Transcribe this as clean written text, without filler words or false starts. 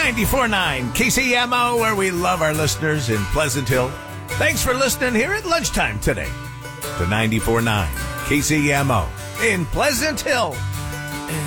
94.9 KCMO, where we love our listeners in Pleasant Hill. Thanks for listening here at lunchtime today to 94.9 KCMO in Pleasant Hill.